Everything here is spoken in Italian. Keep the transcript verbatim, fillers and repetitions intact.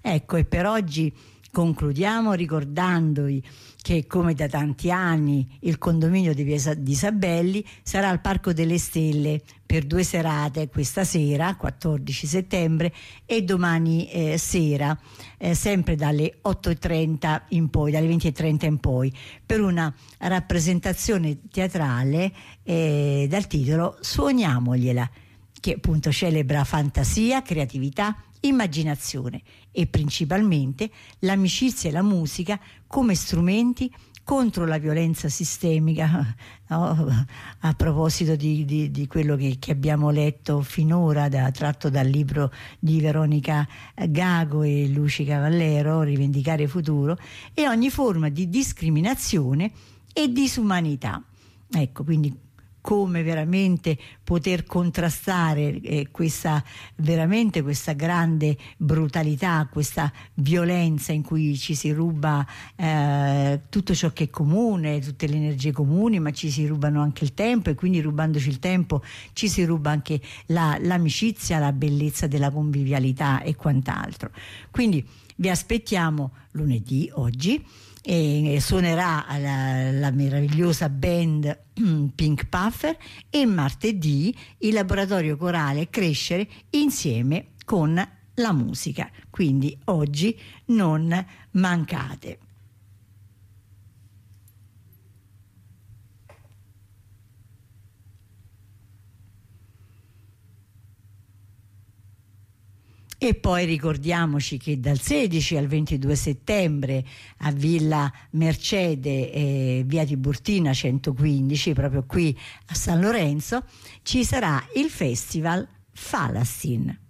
Ecco, e per oggi concludiamo ricordandovi che, come da tanti anni, il condominio di Via di Sabelli sarà al Parco delle Stelle per due serate, questa sera quattordici settembre e domani eh, sera, eh, sempre dalle otto e trenta in poi, dalle venti e trenta in poi, per una rappresentazione teatrale eh, dal titolo Suoniamogliela, che appunto celebra fantasia, creatività, immaginazione e principalmente l'amicizia e la musica come strumenti contro la violenza sistemica, no? A proposito di, di, di quello che, che abbiamo letto finora, da, tratto dal libro di Veronica Gago e Luci Cavallero, Rivendicare futuro, e ogni forma di discriminazione e disumanità. Ecco, quindi come veramente poter contrastare eh, questa veramente questa grande brutalità, questa violenza in cui ci si ruba eh, tutto ciò che è comune, tutte le energie comuni, ma ci si rubano anche il tempo, e quindi rubandoci il tempo ci si ruba anche la, l'amicizia, la bellezza della convivialità e quant'altro. Quindi vi aspettiamo lunedì, oggi, e suonerà la, la meravigliosa band Pink Puffer, e martedì il laboratorio corale Crescere insieme con la musica. Quindi oggi non mancate. E poi ricordiamoci che dal sedici al ventidue settembre a Villa Mercede, eh, via Tiburtina centoquindici, proprio qui a San Lorenzo, ci sarà il festival Falastin.